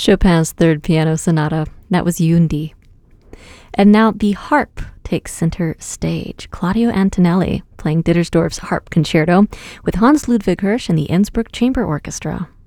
Chopin's Third Piano Sonata. That was Yundi. And now the harp takes center stage. Claudio Antonelli playing Dittersdorf's Harp Concerto with Hans Ludwig Hirsch and the Innsbruck Chamber Orchestra.